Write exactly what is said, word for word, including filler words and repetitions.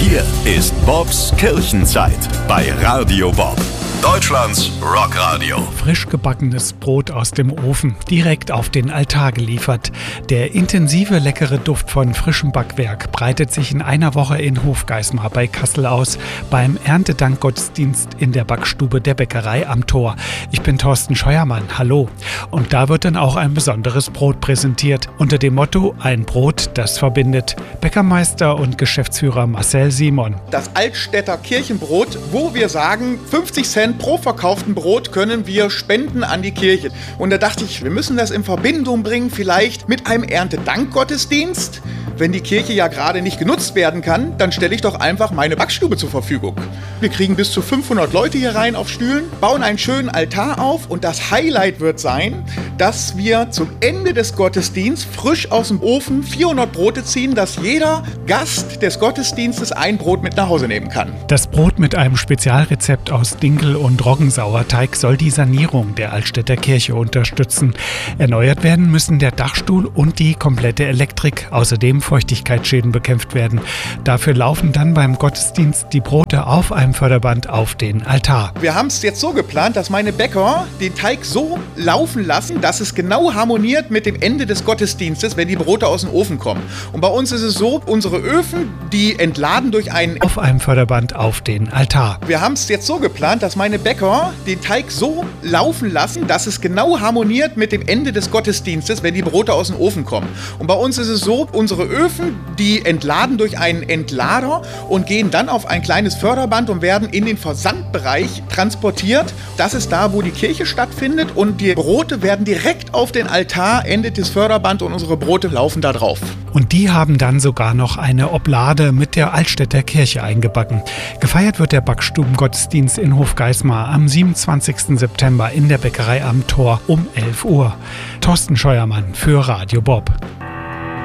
Hier ist Bobs Kirchenzeit bei Radio Bob, Deutschlands Rockradio. Frisch gebackenes Brot aus dem Ofen, direkt auf den Altar geliefert. Der intensive, leckere Duft von frischem Backwerk breitet sich in einer Woche in Hofgeismar bei Kassel aus, beim Erntedankgottesdienst in der Backstube der Bäckerei am Tor. Ich bin Thorsten Scheuermann, hallo. Und da wird dann auch ein besonderes Brot präsentiert, unter dem Motto Ein Brot, das verbindet. Bäckermeister und Geschäftsführer Marcel Simon. Das Altstädter Kirchenbrot, wo wir sagen, fünfzig Cent pro verkauften Brot können wir spenden an die Kirche. Und da dachte ich, wir müssen das in Verbindung bringen, vielleicht mit einem Erntedankgottesdienst. Wenn die Kirche ja gerade nicht genutzt werden kann, dann stelle ich doch einfach meine Backstube zur Verfügung. Wir kriegen bis zu fünfhundert Leute hier rein auf Stühlen, bauen einen schönen Altar auf und das Highlight wird sein, dass wir zum Ende des Gottesdienstes frisch aus dem Ofen vierhundert Brote ziehen, dass jeder Gast des Gottesdienstes ein Brot mit nach Hause nehmen kann. Das Brot mit einem Spezialrezept aus Dinkel und Roggensauerteig soll die Sanierung der Altstädter Kirche unterstützen. Erneuert werden müssen der Dachstuhl und die komplette Elektrik, außerdem Feuchtigkeitsschäden bekämpft werden. Dafür laufen dann beim Gottesdienst die Brote auf einem Förderband auf den Altar. Wir haben es jetzt so geplant, dass meine Bäcker den Teig so laufen lassen, dass es genau harmoniert mit dem Ende des Gottesdienstes, wenn die Brote aus dem Ofen kommen. Und bei uns ist es so, unsere Öfen, die entladen durch einen... Auf einem Förderband auf den Altar. Wir haben es jetzt so geplant, dass meine Bäcker den Teig so laufen lassen, dass es genau harmoniert mit dem Ende des Gottesdienstes, wenn die Brote aus dem Ofen kommen. Und bei uns ist es so, unsere Öfen, die entladen durch einen Entlader und gehen dann auf ein kleines Förderband und werden in den Versandbereich transportiert. Das ist da, wo die Kirche stattfindet und die Brote werden direkt auf den Altar, endet das Förderband und unsere Brote laufen da drauf. Und die haben dann sogar noch eine Oblade mit der Altstädter Kirche eingebacken. Gefeiert wird der Backstubengottesdienst in Hofgeismar am siebenundzwanzigsten September in der Bäckerei am Tor um elf Uhr. Thorsten Scheuermann für Radio Bob.